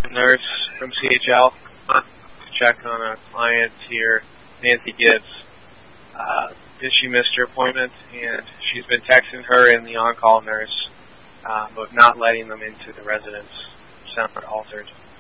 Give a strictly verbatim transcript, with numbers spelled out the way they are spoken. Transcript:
nurse from C H L to check on a client here, Nancy Gibbs. Uh, she missed her appointment, and she's been texting her and the on-call nurse, uh, but not letting them into the residence. Sound altered.